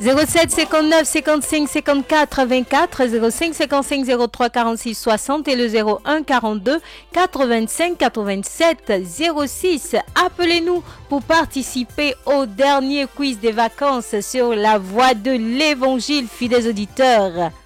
07 59 55 54 24, 05 55 03 46 60 et le 01 42 85 87 06. Appelez-nous pour participer au dernier quiz des vacances sur la voie de l'évangile, fidèles auditeurs.